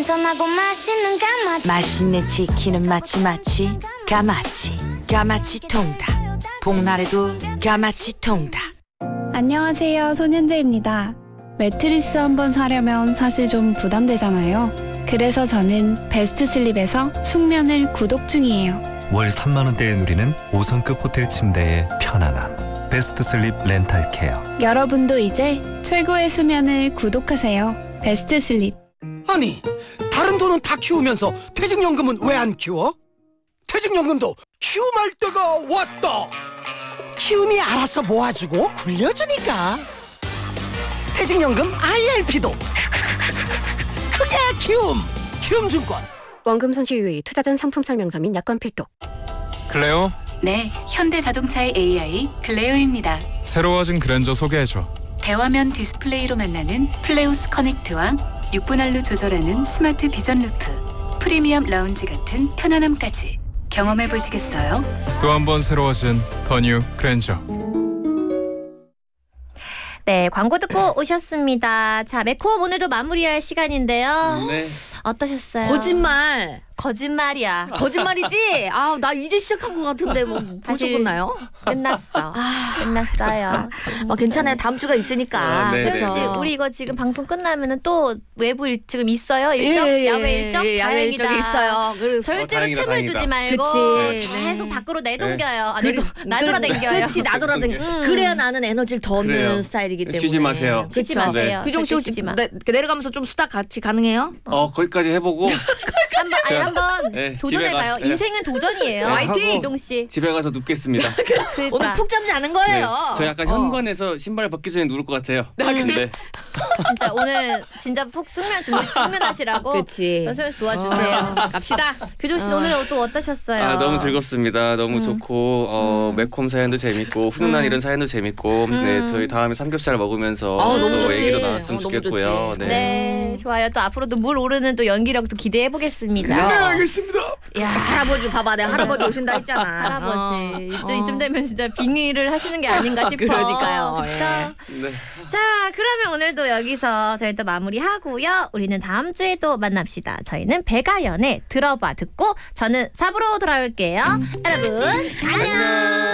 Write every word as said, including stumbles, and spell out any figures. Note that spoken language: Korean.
신선하고 맛있는 까마치. 맛있는 치킨은 마치 마치 까마치. 까마치 통닭. 복날에도 까마치 통닭. 안녕하세요, 손현재입니다. 매트리스 한번 사려면 사실 좀 부담되잖아요. 그래서 저는 베스트 슬립에서 숙면을 구독 중이에요. 월 삼만 원대에 누리는 오 성급 호텔 침대의 편안함. 베스트 슬립 렌탈 케어. 여러분도 이제 최고의 수면을 구독하세요. 베스트 슬립. 아니, 다른 돈은 다 키우면서 퇴직연금은 왜 안 키워? 퇴직연금도 키움할 때가 왔다. 키움이 알아서 모아주고 굴려주니까. 퇴직연금 아이알피도 크게 키움. 키움증권. 원금 손실 유의, 투자 전 상품 설명서 및 약관 필독. 클레오? 네, 현대자동차의 에이아이 클레오입니다. 새로워진 그랜저 소개해줘. 대화면 디스플레이로 만나는 플레오스 커넥트와 육 분할로 조절하는 스마트 비전 루프, 프리미엄 라운지 같은 편안함까지 경험해보시겠어요? 또 한 번 새로워진 더 뉴 그랜저. 네, 광고 듣고 오셨습니다. 자, 매콤 오늘도 마무리할 시간인데요. 네. 어떠셨어요? 거짓말. 거짓말이야. 거짓말이지? 아, 나 이제 시작한 것 같은데 뭐 벌써 끝나요? 끝났어. 아, 끝났어요. 뭐 괜찮아요. 다음 주가 있으니까. 아, 네, 세연 씨, 네. 우리 이거 지금 방송 끝나면은 또 외부 일 지금 있어요? 일정? 예, 예, 야외 일정? 예, 야외 다행이다. 일정이 있어요. 그래서 절대로 어, 다행이다, 틈을 다행이다. 주지 말고 그치. 계속 네. 밖으로 내동겨요. 아니, 그래, 나돌아댕겨요. 그렇지, 나돌아댕겨. 음. 그래야 나는 에너지를 더 얻는 그래요. 스타일이기 때문에. 쉬지 마세요. 쉬지 그쵸? 마세요. 규정 씨 절대 혹시 쉬지 마. 내, 내려가면서 좀 수다 같이 가능해요? 어 거기까지 해보고 한번 아니 제가- 한번 네, 도전해 집에 봐요. 가- 네. 인생은 도전이에요. 네, 화이팅, 하고 이종 씨. 집에 가서 눕겠습니다. 그러니까. 오늘 푹 잠지 않은 네, 거예요. 저 약간 어. 현관에서 신발 벗기 전에 누울 것 같아요. 음. 네. 진짜 오늘 진짜 푹 숙면 주무 숙면하시라고. 그치. 소연 씨 도와주세요. 어, 갑시다. 규종 씨 어. 오늘 또 어떠셨어요? 아 너무 즐겁습니다. 너무 음. 좋고 어, 매콤 사연도 재밌고 훈훈한 음. 이런 사연도 재밌고 네 음. 저희 다음에 삼겹살 먹으면서 어, 너무 또 좋지. 얘기도 나눴으면 어, 너무 좋겠고요. 좋지. 네. 좋아요. 또 앞으로도 물 오르는 또 연기력도 기대해 보겠습니다. 네, 알겠습니다. 야, 할아버지 봐봐. 내가 할아버지 오신다 했잖아. 할아버지 어. 이쯤, 이쯤 되면 진짜 빙의를 하시는 게 아닌가 싶어. 그러니까요. 그쵸? 네. 자, 그러면 오늘도 여기서 저희 또 마무리하고요. 우리는 다음 주에 또 만납시다. 저희는 배가연의 들어봐 듣고 저는 사 부로 돌아올게요. 여러분 안녕.